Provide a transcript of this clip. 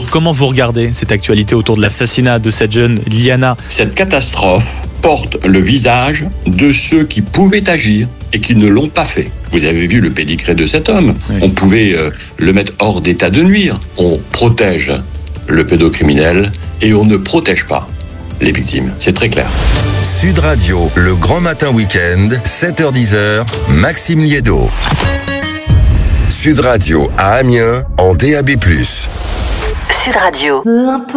Comment vous regardez cette actualité autour de l'assassinat de cette jeune Liana? Cette catastrophe porte le visage de ceux qui pouvaient agir et qui ne l'ont pas fait. Vous avez vu le pédigré de cet homme. Oui. On pouvait le mettre hors d'état de nuire. On protège le pédocriminel et on ne protège pas les victimes. C'est très clair. Sud Radio, le grand matin week-end, 7h-10h, Maxime Liédo. Sud Radio à Amiens en DAB+. Sud Radio.